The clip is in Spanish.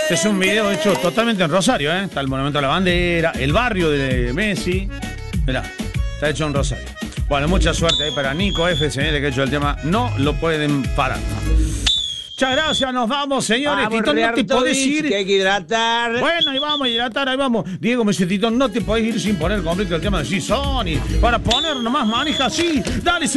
Es un video hecho totalmente en Rosario, ¿eh? Está el Monumento a la Bandera, el barrio de Messi. Mirá, está hecho en Rosario. Bueno, mucha suerte ahí para Nico FSL, que ha hecho el tema. No lo pueden parar. Muchas gracias, nos vamos, señores. Vamos, Tito, no te podés ir. Que hay que hidratar. Bueno, ahí vamos a hidratar, ahí vamos. Diego me dice, Tito, no te podés ir sin poner completo el tema de Sony. Para poner nomás manija así. Dale,